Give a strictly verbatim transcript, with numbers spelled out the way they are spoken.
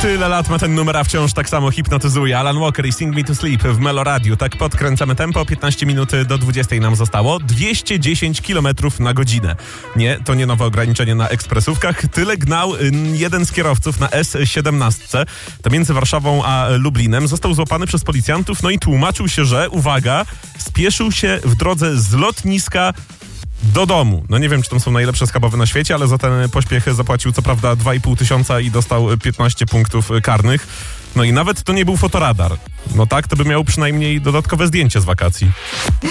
Tyle lat ma ten numer, a wciąż tak samo hipnotyzuje. Alan Walker i Sing Me To Sleep w Meloradiu. Tak podkręcamy tempo. piętnaście minut do dwudziestej nam zostało. dwieście dziesięć kilometrów na godzinę. Nie, to nie nowe ograniczenie na ekspresówkach. Tyle gnał jeden z kierowców na S siedemnaście. To między Warszawą a Lublinem. Został złapany przez policjantów, no i tłumaczył się, że, uwaga, spieszył się w drodze z lotniska do domu. No nie wiem, czy tam są najlepsze schabowe na świecie, ale za ten pośpiech zapłacił co prawda dwa i pół tysiąca i dostał piętnaście punktów karnych. No i nawet to nie był fotoradar. No tak, to by miał przynajmniej dodatkowe zdjęcie z wakacji.